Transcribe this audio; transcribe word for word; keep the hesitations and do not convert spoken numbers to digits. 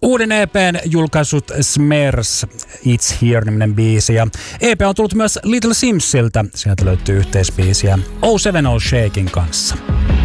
Uuden E P:n julkaisut Smers, It's Here-niminen biisi. Ja E P on tullut myös Little Simsiltä. Sieltä löytyy yhteisbiisiä oh seven oh Shaken kanssa.